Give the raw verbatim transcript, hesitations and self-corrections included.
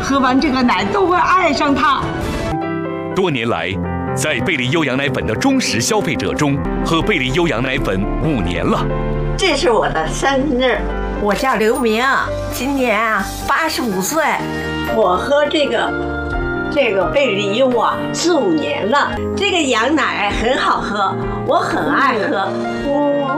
喝完这个奶都会爱上它。 多年来，在贝利优羊奶粉的忠实消费者中，喝贝利优羊奶粉五年了。 这是我的生日， 我叫刘明，今年啊八十五岁。 我喝这个这个贝利优啊四五年了，这个羊奶很好喝，我很爱喝。